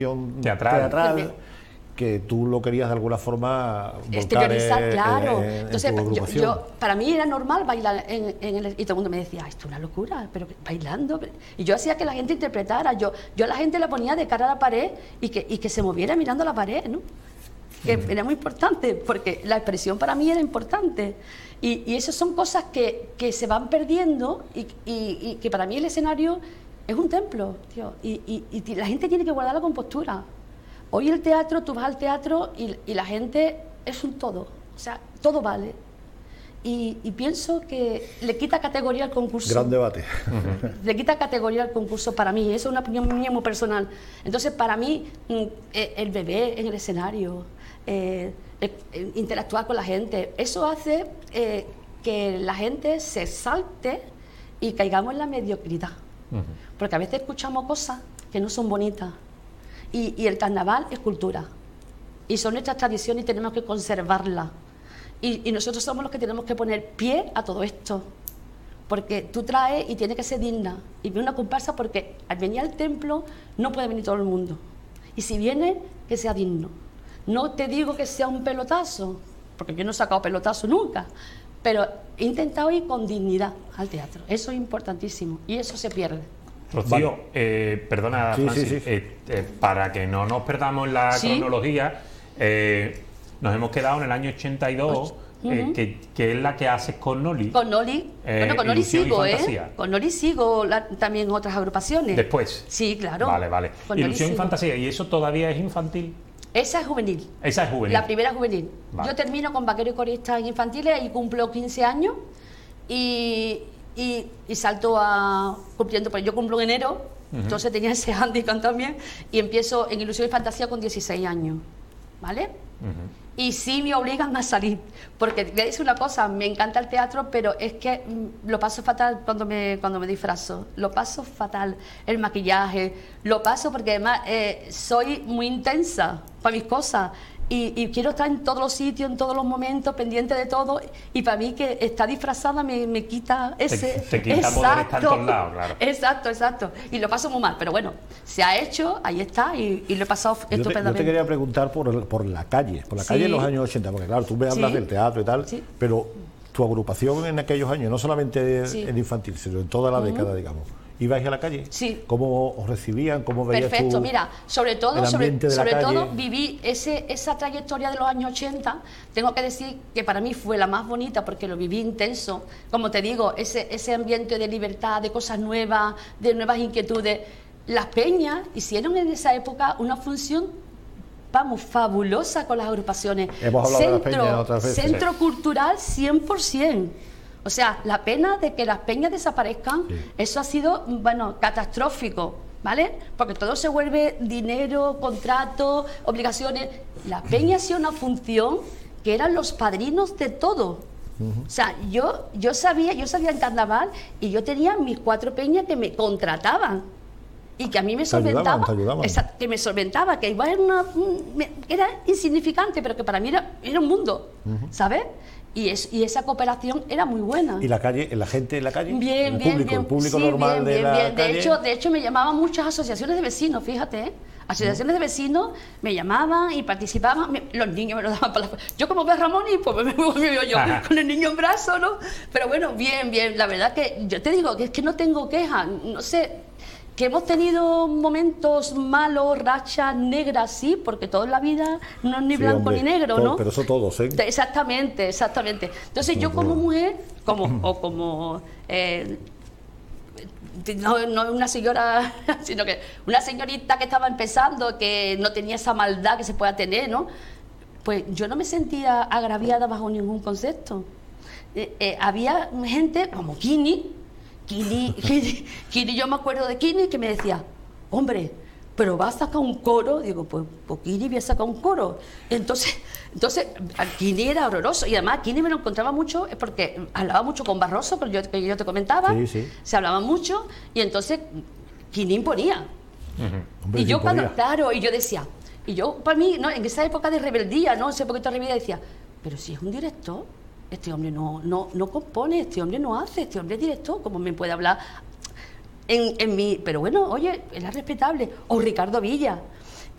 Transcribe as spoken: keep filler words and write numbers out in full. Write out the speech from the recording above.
teatral, teatral que tú lo querías de alguna forma exteriorizar, en, claro. en, en Entonces, tu yo, yo, para mí era normal bailar en, en el, y todo el mundo me decía, esto es una locura, pero bailando. Y yo hacía que la gente interpretara, yo, yo a la gente la ponía de cara a la pared y que, y que se moviera mirando a la pared, ¿no? Que uh-huh. era muy importante, porque la expresión para mí era importante. Y, y esas son cosas que, que se van perdiendo y, y, y que para mí el escenario es un templo, tío. Y, y, y la gente tiene que guardar la compostura. Hoy el teatro, tú vas al teatro y, y la gente es un todo, o sea, todo vale. Y, y pienso que le quita categoría al concurso. Gran debate. Uh-huh. Le quita categoría al concurso para mí, eso es una opinión mía muy personal. Entonces, para mí, el bebé en el escenario, eh, el interactuar con la gente, eso hace eh, que la gente se salte y caigamos en la mediocridad. Uh-huh. Porque a veces escuchamos cosas que no son bonitas. Y, y el carnaval es cultura. Y son nuestras tradiciones y tenemos que conservarlas. Y, y nosotros somos los que tenemos que poner pie a todo esto. Porque tú traes y tiene que ser digna. Y viene una comparsa porque al venir al templo no puede venir todo el mundo. Y si viene, que sea digno. No te digo que sea un pelotazo, porque yo no he sacado pelotazo nunca. Pero he intentado ir con dignidad al teatro. Eso es importantísimo. Y eso se pierde. Rocío, vale. eh, perdona, sí, Francis, sí, sí. Eh, eh, para que no nos perdamos la ¿Sí? cronología, eh, nos hemos quedado en el año ochenta y dos, uh-huh. eh, que, que es la que haces con Noli. Con Noli, eh, bueno, con Noli sigo, ¿eh? Con Noli sigo la, también otras agrupaciones. ¿Después? Sí, claro. Vale, vale. Con Ilusión y sigo. Fantasía, ¿y eso todavía es infantil? Esa es juvenil. Esa es juvenil. La primera juvenil. Vale. Yo termino con Vaquero y Corista en infantiles y cumplo quince años y, y, y salto a cumpliendo, pues yo cumplo en enero. Uh-huh. Entonces tenía ese handicap también y empiezo en Ilusión y Fantasía con dieciséis años, ¿vale? Uh-huh. Y sí me obligan a salir, porque te voy a decir una cosa, me encanta el teatro, pero es que mm, lo paso fatal cuando me, cuando me disfrazo, lo paso fatal, el maquillaje, lo paso porque además eh, soy muy intensa para mis cosas. Y, y quiero estar en todos los sitios, en todos los momentos, pendiente de todo. Y para mí que está disfrazada me, me quita ese... Te, te quita exacto, poder estar en todos lados, claro. Exacto, exacto. Y lo paso muy mal. Pero bueno, se ha hecho, ahí está, y, y lo he pasado yo te, estupendamente. Yo te quería preguntar por, el, por la calle, por la sí. calle en los años ochenta, porque claro, tú me hablas sí. del teatro y tal, sí. pero tu agrupación en aquellos años, no solamente sí. en infantil, sino en toda la uh-huh. década, digamos. ¿Ibais a la calle? Sí. ¿Cómo os recibían? ¿Cómo veías Perfecto, tú mira, sobre todo, el sobre, ambiente de sobre la calle? todo viví ese, esa trayectoria de los años ochenta, tengo que decir que para mí fue la más bonita porque lo viví intenso, como te digo, ese, ese ambiente de libertad, de cosas nuevas, de nuevas inquietudes. Las peñas hicieron en esa época una función, vamos, fabulosa con las agrupaciones. Hemos hablado centro, de las peñas otras veces. Centro cultural cien por ciento. O sea, la pena de que las peñas desaparezcan, sí. eso ha sido, bueno, catastrófico, ¿vale? Porque todo se vuelve dinero, contratos, obligaciones. La peña ha sido una función que eran los padrinos de todo. Uh-huh. O sea, yo, yo sabía, yo sabía en carnaval y yo tenía mis cuatro peñas que me contrataban y que a mí me solventaba, te ayudaban, te esa, que me solventaba, que igual era, una, era insignificante, pero que para mí era, era un mundo, uh-huh. ¿sabes? Y, es, y esa cooperación era muy buena. ¿Y la calle, la gente en la calle? Bien, el bien, público, bien. El público sí, normal bien, de bien, la bien. calle. De hecho, de hecho, me llamaban muchas asociaciones de vecinos, fíjate, ¿eh? Asociaciones de vecinos me llamaban y participaban, me, los niños me lo daban para la... Yo como ve a Ramón y pues me voy yo con el niño en brazo, ¿no? Pero bueno, bien, bien. La verdad que yo te digo que es que no tengo quejas, no sé... Que hemos tenido momentos malos, rachas negras, sí, porque todo en la vida no es ni sí, blanco hombre, ni negro, todo, ¿no? Pero eso todos, ¿eh? Exactamente, exactamente. Entonces yo como mujer, como o como eh, no, no una señora, sino que una señorita que estaba empezando, que no tenía esa maldad que se pueda tener, ¿no? Pues yo no me sentía agraviada bajo ningún concepto. Eh, eh, había gente como Kini. Kini, Kini, Kini, yo me acuerdo de Kini que me decía, hombre, pero va a sacar un coro. Digo, pues, pues Kini voy a sacar un coro. Entonces, entonces Kini era horroroso. Y además Kini me lo encontraba mucho porque hablaba mucho con Barroso, que yo, que yo te comentaba. Sí, sí. Se hablaba mucho y entonces Kini imponía. Uh-huh. Hombre, y yo imponía. cuando, claro, y yo decía, y yo para mí, ¿no? En esa época de rebeldía, ¿no? Ese poquito de rebeldía decía, pero si es un director. Este hombre no, no, no compone, este hombre no hace, este hombre es director, ¿cómo me puede hablar en, en mi...? Pero bueno, oye, era respetable. O Ricardo Villa.